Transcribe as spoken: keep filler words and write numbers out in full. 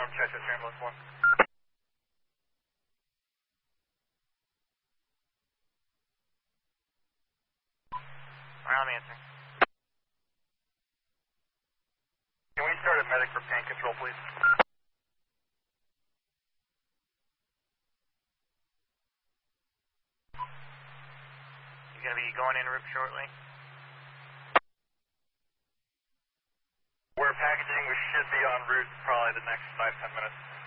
Chester Ambulance one. I'm answering. Can we start a medic for pain control, please? You're going to be going en route shortly? We're packaging. We should be en route probably the next five, ten minutes.